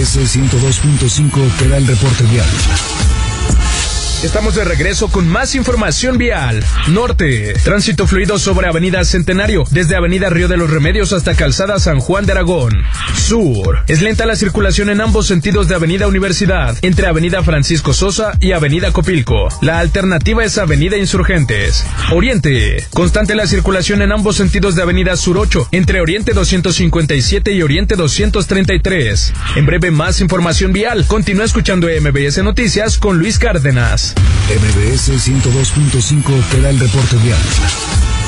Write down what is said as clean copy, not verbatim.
MBS 102.5 te da el reporte vial. Estamos de regreso con más información vial. Norte, tránsito fluido sobre Avenida Centenario, desde Avenida Río de los Remedios hasta Calzada San Juan de Aragón. Sur, es lenta la circulación en ambos sentidos de Avenida Universidad, entre Avenida Francisco Sosa y Avenida Copilco. La alternativa es Avenida Insurgentes. Oriente, constante la circulación en ambos sentidos de Avenida Sur 8, entre Oriente 257 y Oriente 233. En breve, más información vial. Continúa escuchando MBS Noticias con Luis Cárdenas. MBS 102.5 te da el reporte vial.